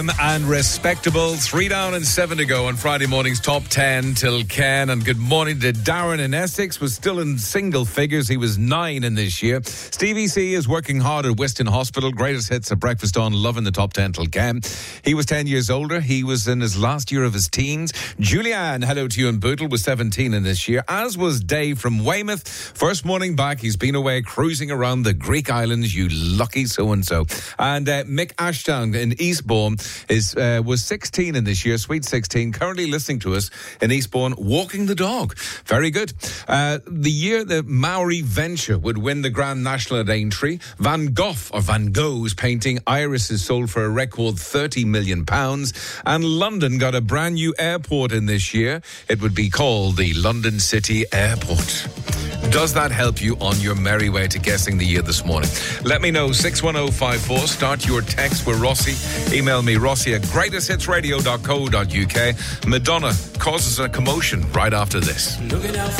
And respectable. 3 down and 7 to go on Friday morning's Top 10 till Ken. And good morning to Darren in Essex. Was still in single figures. He was 9 in this year. Stevie C is working hard at Whiston Hospital. Greatest hits at breakfast on, loving the Top 10 till Ken. He was 10 years older. He was in his last year of his teens. Julianne, hello to you in Bootle, was 17 in this year, as was Dave from Weymouth. First morning back, he's been away cruising around the Greek islands, you lucky so-and-so. And Mick Ashdown in Eastbourne was 16 in this year, sweet 16, currently listening to us in Eastbourne, walking the dog. Very good. The year the Maori Venture would win the Grand National at Aintree, Van Gogh's painting Iris is sold for a record £30 million, and London got a brand new airport in this year. It would be called the London City Airport. Does that help you on your merry way to guessing the year this morning? Let me know, 61054. Start your text with Rossi. Email me, Rossi@greatesthitsradio.co.uk. Madonna causes a commotion right after this. Looking out